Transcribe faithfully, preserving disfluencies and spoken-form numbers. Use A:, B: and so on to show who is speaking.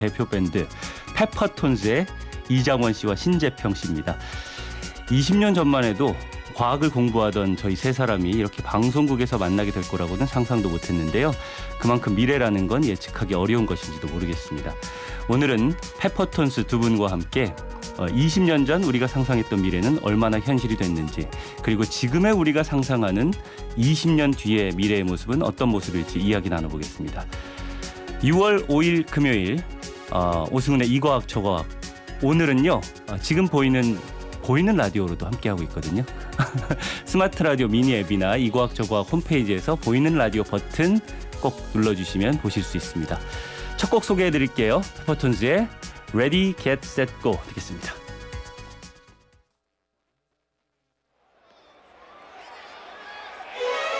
A: 대표 밴드 페퍼톤즈의 이장원 씨와 신재평 씨입니다. 이십 년 전만 해도 과학을 공부하던 저희 세 사람이 이렇게 방송국에서 만나게 될 거라고는 상상도 못했는데요. 그만큼 미래라는 건 예측하기 어려운 것인지도 모르겠습니다. 오늘은 페퍼톤스 두 분과 함께 이십 년 전 우리가 상상했던 미래는 얼마나 현실이 됐는지, 그리고 지금의 우리가 상상하는 이십 년 뒤의 미래의 모습은 어떤 모습일지 이야기 나눠보겠습니다. 유월 오일 금요일 어, 오승훈의 이과학 저과학. 오늘은요 어, 지금 보이는 보이는 라디오로도 함께하고 있거든요. 스마트 라디오 미니 앱이나 이과학 저과학 홈페이지에서 보이는 라디오 버튼 꼭 눌러주시면 보실 수 있습니다. 첫 곡 소개해드릴게요. 페퍼톤즈의 Ready, Get, Set, Go 듣겠습니다.